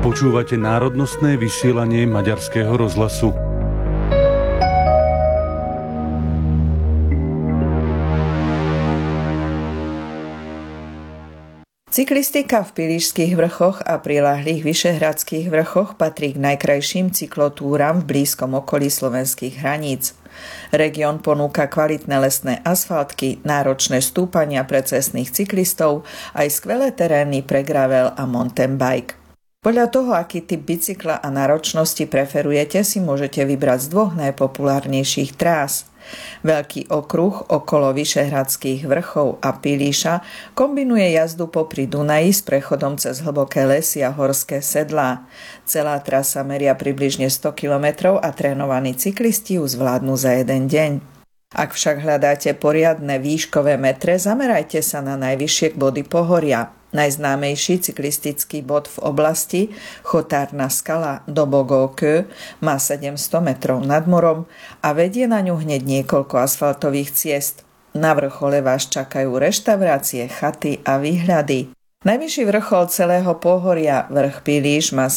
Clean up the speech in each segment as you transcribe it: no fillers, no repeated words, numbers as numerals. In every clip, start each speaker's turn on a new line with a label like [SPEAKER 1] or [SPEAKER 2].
[SPEAKER 1] Počúvate národnostné vysielanie Maďarského rozhlasu.
[SPEAKER 2] Cyklistika v Pilíšskych vrchoch a priľahlých Vyšehradských vrchoch patrí k najkrajším cyklotúram v blízkom okolí slovenských hraníc. Región ponúka kvalitné lesné asfaltky, náročné stúpania pre cestných cyklistov, aj skvelé terény pre gravel a mountain bike. Podľa toho, aký typ bicykla a náročnosti preferujete, si môžete vybrať z dvoch najpopulárnejších trás. Veľký okruh okolo Vyšehradských vrchov a Pilíša kombinuje jazdu popri Dunaji s prechodom cez hlboké lesy a horské sedlá. Celá trasa meria približne 100 km a trénovaní cyklisti ju zvládnu za jeden deň. Ak však hľadáte poriadne výškové metre, zamerajte sa na najvyššie body pohoria. Najznámejší cyklistický bod v oblasti, Chotárna skala do Bogókö, má 700 metrov nad morom a vedie na ňu hneď niekoľko asfaltových ciest. Na vrchole vás čakajú reštaurácie, chaty a výhľady. Najvyšší vrchol celého pohoria, vrch Pilíš, má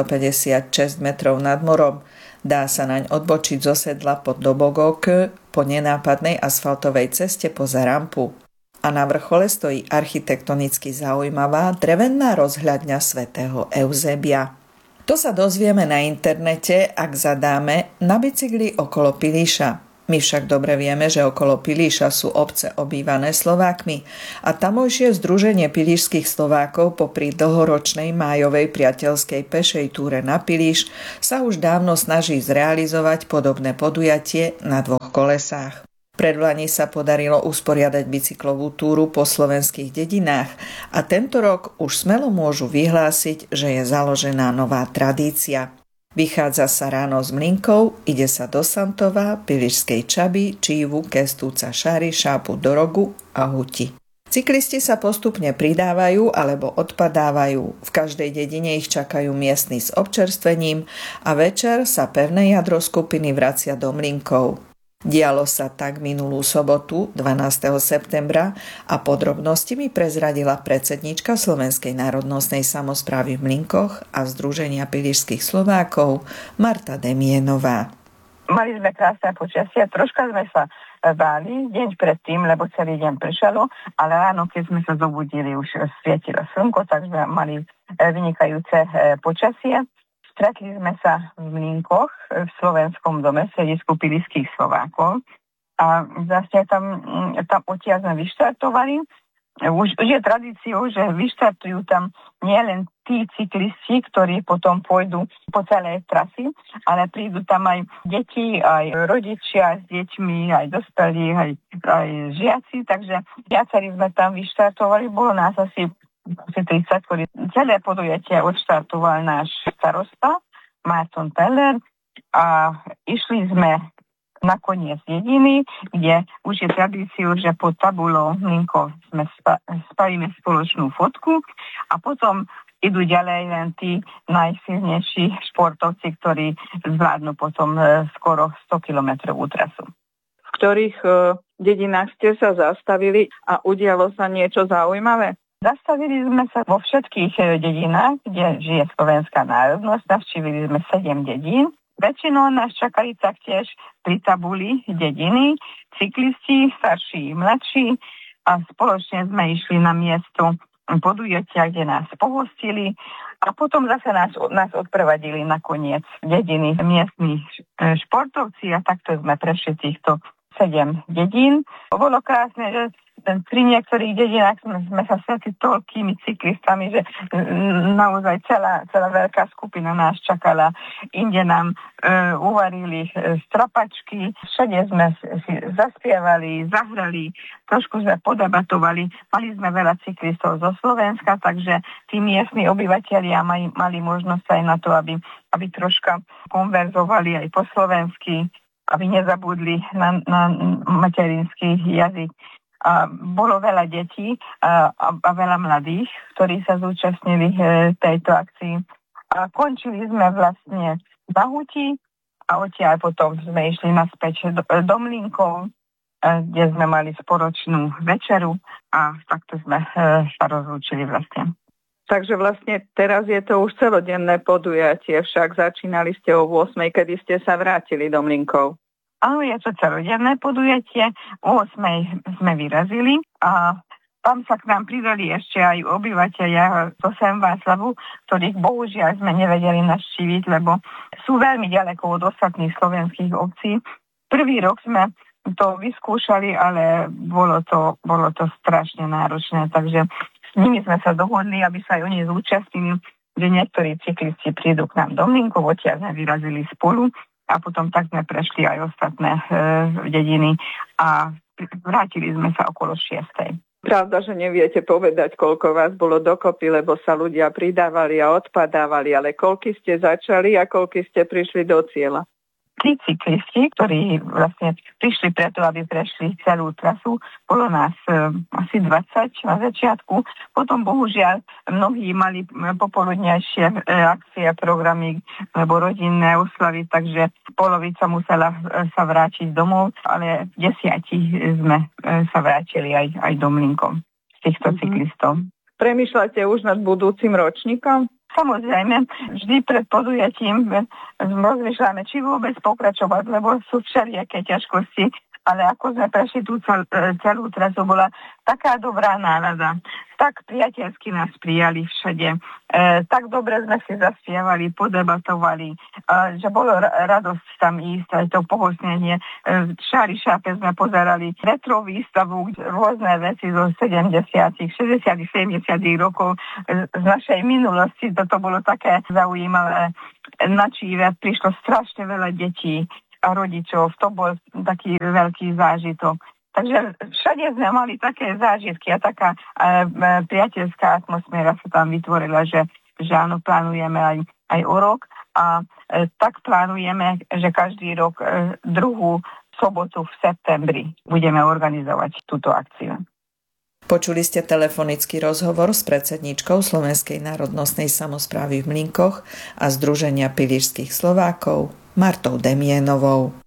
[SPEAKER 2] 756 metrov nad morom. Dá sa naň odbočiť zo sedla pod Dobogókö po nenápadnej asfaltovej ceste poza rampu. A na vrchole stojí architektonicky zaujímavá drevená rozhľadňa svätého Euzébia. To sa dozvieme na internete, ak zadáme na bicykli okolo Pilíša. My však dobre vieme, že okolo Pilíša sú obce obývané Slovákmi a tamojšie združenie pilíšskych Slovákov popri dlhoročnej májovej priateľskej pešej túre na Pilíš sa už dávno snaží zrealizovať podobné podujatie na dvoch kolesách. Predlani sa podarilo usporiadať bicyklovú túru po slovenských dedinách a tento rok už smelo môžu vyhlásiť, že je založená nová tradícia. Vychádza sa ráno z Mlynkov, ide sa do Santova, Pilíšskej Čaby, Čívu, Kestúca, Šary, Šápu, Dorogu a Huti. Cyklisti sa postupne pridávajú alebo odpadávajú. V každej dedine ich čakajú miestni s občerstvením a večer sa pevné jadro skupiny vracia do Mlynkov. Dialo sa tak minulú sobotu, 12. septembra a podrobnosti mi prezradila predsedníčka Slovenskej národnostnej samosprávy v Mlynkoch a Združenia pilíšskych Slovákov Marta Demienová.
[SPEAKER 3] Mali sme krásne počasie, troška sme sa báli deň predtým, lebo celý deň pršalo, ale ráno, keď sme sa zobudili, už svietilo slnko, takže mali vynikajúce počasie. Stretli sme sa v Mlynkoch, v slovenskom dome, v sredisku pilíšskych Slovákov a vlastne tam odtiaľ sme vyštartovali. Už je tradíciou, že vyštartujú tam nielen tí cyklisti, ktorí potom pôjdu po celej trasy, ale prídu tam aj deti, aj rodičia s deťmi, aj dospelí, aj žiaci, takže viacerí sme tam vyštartovali, bolo nás asi 30, ktorý celé podujatie odštartoval náš starosta Marton Teller a išli sme nakoniec dediny, kde už je tradíciou, že pod tabulou Mlynkov sme spravíme spoločnú fotku a potom idú ďalej len tí najsilnejší športovci, ktorí zvládnu potom skoro 100 kilometrovú trasu.
[SPEAKER 4] V ktorých dedinách ste sa zastavili a udialo sa niečo zaujímavé?
[SPEAKER 3] Zastavili sme sa vo všetkých dedinách, kde žije slovenská národnosť. Navštívili sme 7 dedín. Väčšinou nás čakali taktiež pri tabuli dediny, cyklisti, starší, mladší a spoločne sme išli na miesto podujatia, kde nás pohostili a potom zase nás odprevadili nakoniec dediny miestni športovci a takto sme prešli týchto 7 dedín. Bolo krásne, že pri niektorých dedinách sme sa stretli toľkými cyklistami, že naozaj celá veľká skupina nás čakala. Inde nám uvarili strapačky, všade sme si zaspievali, zahrali, trošku sme podebatovali. Mali sme veľa cyklistov zo Slovenska, takže tí miestni obyvatelia mali možnosť aj na to, aby troška konverzovali aj po slovensky, aby nezabudli na materinský jazyk. A bolo veľa detí a veľa mladých, ktorí sa zúčastnili tejto akcii. A končili sme vlastne na Huti a odtiaľ potom sme išli naspäť do Mlynkov, kde sme mali spoločnú večeru a takto sme sa rozlúčili vlastne.
[SPEAKER 4] Takže vlastne teraz je to už celodenné podujatie, však začínali ste o 8, kedy ste sa vrátili do Mlynkov.
[SPEAKER 3] Áno, je to celodenné podujatie. O 8 sme vyrazili a tam sa k nám pridali ešte aj obyvateľia zo Sem Václavu, ktorých bohužiaľ sme nevedeli navštíviť, lebo sú veľmi ďaleko od ostatných slovenských obcí. Prvý rok sme to vyskúšali, ale bolo to strašne náročné, takže s nimi sme sa dohodli, aby sa aj oni zúčastnili, že niektorí cyklisti prídu k nám do Mlynkov, odtiaľ sme vyrazili spolu a potom tak sme prešli aj ostatné dediny a vrátili sme sa okolo 6.
[SPEAKER 4] Pravda, že neviete povedať, koľko vás bolo dokopy, lebo sa ľudia pridávali a odpadávali, ale koľky ste začali a koľky ste prišli do cieľa?
[SPEAKER 3] 3 cyklisti, ktorí vlastne prišli preto, aby prešli celú trasu. Bolo nás asi 20 na začiatku. Potom bohužiaľ mnohí mali popoludnejšie akcie, programy alebo rodinné oslavy, takže polovica musela sa vrátiť domov, ale 10 sme sa vrátili aj do Mlynkov z týchto cyklistov.
[SPEAKER 4] Premýšľate už nad budúcim ročníkom?
[SPEAKER 3] Samozrejme, vždy pred podujatím rozmýšľame, či vôbec pokračovať, lebo sú všelijaké ťažkosti, ale ako sme prešli tú celú trasu, bola taká dobrá nálada. Tak priateľsky nás prijali všade. Tak dobre sme si zaspievali, podebatovali, že bolo radosť tam ísť, aj to pohosnenie. V Šári Šápe sme pozerali retro výstavu, rôzne veci zo 70., 60., 70. rokov z našej minulosti. Toto bolo také zaujímavé. Na Číve prišlo strašne veľa detí a rodičov. To bol taký veľký zážitok. Takže všade sme mali také zážitky a taká priateľská atmosféra sa tam vytvorila, že áno, plánujeme aj o rok a tak plánujeme, že každý rok druhú sobotu v septembri budeme organizovať túto akciu.
[SPEAKER 2] Počuli ste telefonický rozhovor s predsedníčkou Slovenskej národnostnej samosprávy v Mlynkoch a Združenia pilíšskych Slovákov Martou Demienovou.